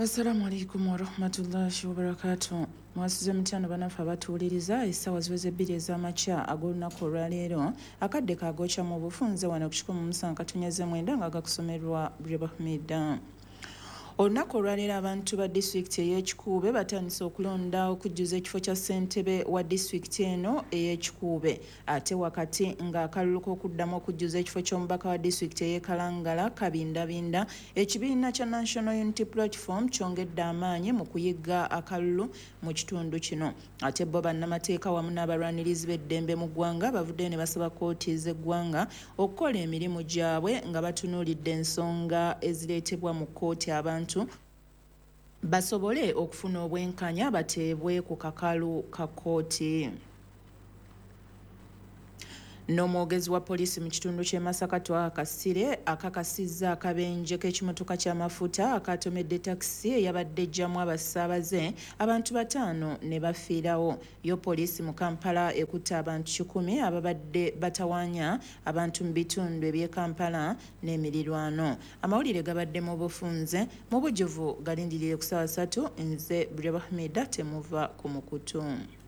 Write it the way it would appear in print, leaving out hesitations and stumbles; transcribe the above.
Assalamu alaikum wa rahmatullahi wa barakatuh. Mwasize mutano banafu abatuwuliriza essaawa ziweze 2 ez'amakya ag'olunaku olwaleero akadde kaagokya mu bufunze wano ku 107.9 nga gakusomerwa Brabahmida. Olunaku olwaleero abantu ba disitulikiti ey'Ekikuube batandise okulonda okujjuza ekifo kya ssentebe wa disitulikiti eno ey'Ekikuube ate wakati ng'akalulu k'okuddamu okujjuza ekifo ky'omubaka wa disitulikiti ey'e Kalangala kabindabinda ekibiina kya National Unity Platform kyongedde amaanyi mu kuyigga akalulu mu kitundu kino ate bo bannamateeka wamu n'abalwanirizi b'eddembe mu ggwanga bavuddeyo ne basaba kkooti z'eggwanga okukola emirimu gyabwe nga batunuulidde ensonga ezireetebwa mu kkooti abantu basobole okufuna obwenkanya bateebwe ku kakalu ka kkooti. N'omwogezi wa poliisi mu kitundu ky'e Masaka Twaha Kasire akakasizza akabenje k'ekimotoka ky'amafuta akatomedde takisi eyabadde ejjamu abasaabaze abantu 5 ne bafiirawo. Yo poliisi mu Kampala ekutte abantu 10 ababadde batawaanya abantu mu bitundu eby'e Kampala n'emirirwano. Amawulire gabadde mu bufunze mu bujjuvu galindirire ku ssaawa 3 nze Brabahmida temuva ku mukutu.